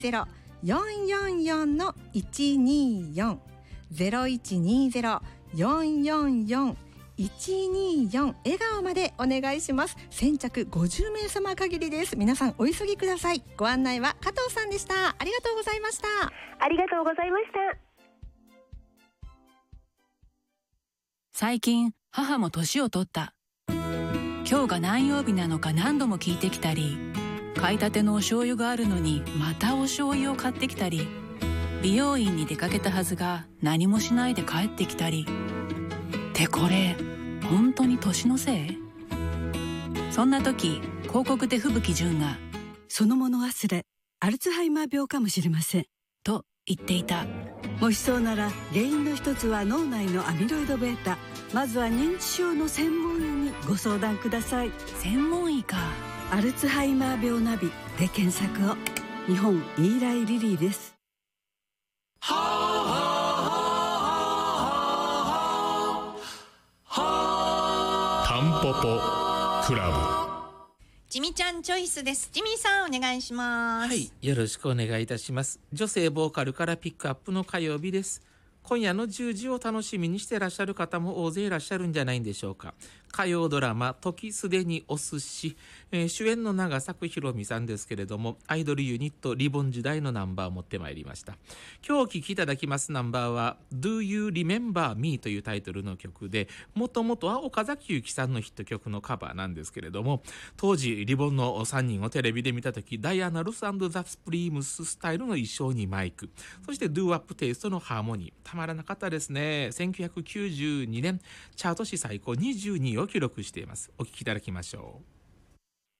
0120-444-124 0120-444-124笑顔までお願いします。先着50名様限りです。皆さんお急ぎください。ご案内は加藤さんでした。ありがとうございました。 ありがとうございました。 最近母も年を取った。今日が何曜日なのか何度も聞いてきたり、買いたてのお醤油があるのにまたお醤油を買ってきたり、美容院に出かけたはずが何もしないで帰ってきたり。ってこれ本当に年のせい？そんな時、広告で吹雪純がその物忘れ、アルツハイマー病かもしれませんと言っていた。 もしそうなら原因の一つは脳内のアミロイド β。 まずは認知症の専門医にご相談ください。 専門医か。 アルツハイマー病ナビで検索を。日本イーライリリーです。 タンポポクラブ。 ジミちゃんチョイスです。ジミーさんお願いします。 はい、よろしくお願いいたします。女性ボーカルからピックアップの火曜日です。今夜の10時を楽しみにしていらっしゃる方も大勢いらっしゃるんじゃないんでしょうか。火曜ドラマ時すでにお寿司、主演の長作ひろみさんですけれども、アイドルユニットリボン時代のナンバーを持ってまいりました。今日お聴きいただきますナンバーは Do You Remember Me というタイトルの曲で、もともとは岡崎由紀さんのヒット曲のカバーなんですけれども、当時リボンの3人をテレビで見たとき、ダイアナ・ロス&ザ・スプリームススタイルの衣装にマイク、そしてドゥーアップテイストのハーモニー、たまらなかったですね。1992年チャート史最高22位を記録しています。お聴きいただきましょう。